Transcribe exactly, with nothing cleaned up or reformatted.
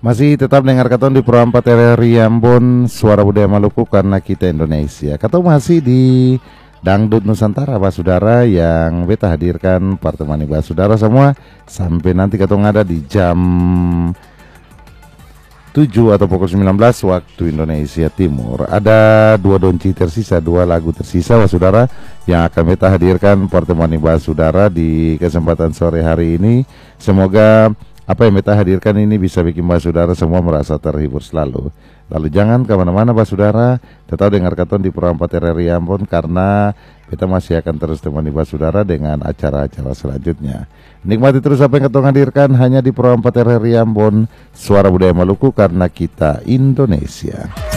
Masih tetap dengar katon di Pro empat R R I Ambon, Suara Budaya Maluku karena kita Indonesia. Katon masih di Dangdut Nusantara, Pak Saudara, yang beta hadirkan pertemuan Pak Saudara semua sampai nanti katon ada di jam tujuh atau pukul sembilan belas waktu Indonesia Timur. Ada dua donci tersisa, dua lagu tersisa Pak Saudara, yang akan beta hadirkan pertemuan Pak Saudara di kesempatan sore hari ini. Semoga apa yang beta hadirkan ini bisa bikin Pak Saudara semua merasa terhibur selalu. Lalu jangan kemana-mana Pak Saudara, tetap dengar katon di Pro empat R R I Ambon karena kita masih akan terus temani Pak Saudara dengan acara-acara selanjutnya. Nikmati terus apa yang katon hadirkan hanya di Pro empat R R I Ambon, Suara Budaya Maluku karena kita Indonesia.